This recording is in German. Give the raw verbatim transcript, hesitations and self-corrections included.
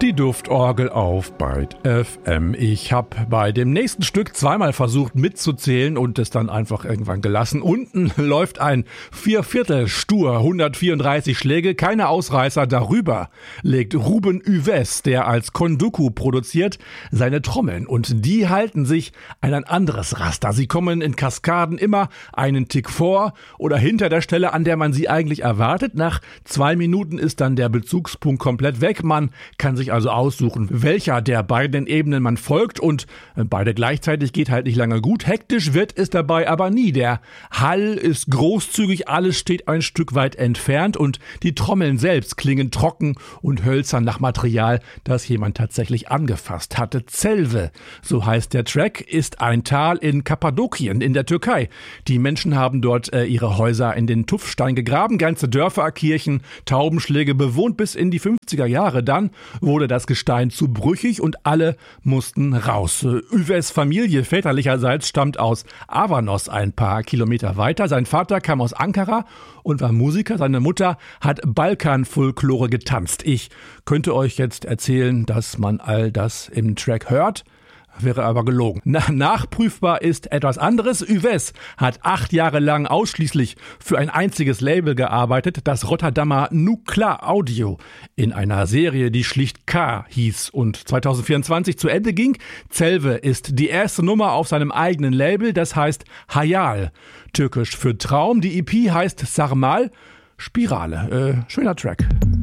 Die Duftorgel auf Byte F M. Ich habe bei dem nächsten Stück zweimal versucht mitzuzählen und es dann einfach irgendwann gelassen. Unten läuft ein Vierviertel stur, hundertvierunddreißig Schläge, keine Ausreißer. Darüber legt Ruben Yves, der als Konduku produziert, seine Trommeln. Und die halten sich an ein anderes Raster. Sie kommen in Kaskaden immer einen Tick vor oder hinter der Stelle, an der man sie eigentlich erwartet. Nach zwei Minuten ist dann der Bezugspunkt komplett weg. Man kann sich also aussuchen, welcher der beiden Ebenen man folgt, und beide gleichzeitig geht halt nicht lange gut. Hektisch wird es dabei aber nie. Der Hall ist großzügig, alles steht ein Stück weit entfernt und die Trommeln selbst klingen trocken und hölzern nach Material, das jemand tatsächlich angefasst hatte. Celve, so heißt der Track, ist ein Tal in Kappadokien in der Türkei. Die Menschen haben dort äh, ihre Häuser in den Tuffstein gegraben, ganze Dörfer, Kirchen, Taubenschläge bewohnt bis in die fünfziger Jahre. Dann wurde das Gestein zu brüchig und alle mussten raus. Yves Familie väterlicherseits stammt aus Avanos, ein paar Kilometer weiter. Sein Vater kam aus Ankara und war Musiker. Seine Mutter hat Balkan-Folklore getanzt. Ich könnte euch jetzt erzählen, dass man all das im Track hört. Wäre aber gelogen. Na, nachprüfbar ist etwas anderes. Yves hat acht Jahre lang ausschließlich für ein einziges Label gearbeitet, das Rotterdamer Nukla Audio, in einer Serie, die schlicht K hieß und zweitausendvierundzwanzig zu Ende ging. Celve ist die erste Nummer auf seinem eigenen Label, das heißt Hayal, türkisch für Traum. Die E P heißt Sarmal, Spirale. Äh, schöner Track.